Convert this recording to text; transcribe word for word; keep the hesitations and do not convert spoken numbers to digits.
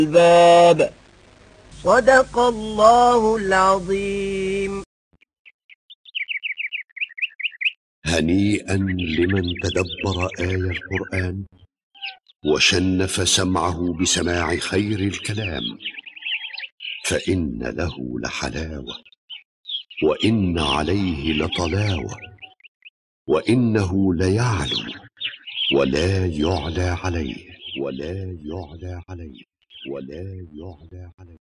الألباب. صدق الله العظيم. هنيئا لمن تدبر آي القرآن وشنف سمعه بسماع خير الكلام، فإن له لحلاوة، وإن عليه لطلاوة، وإنه ليعلو ولا يعلى عليه، ولا يعلى عليه، ولا يعلى عليه.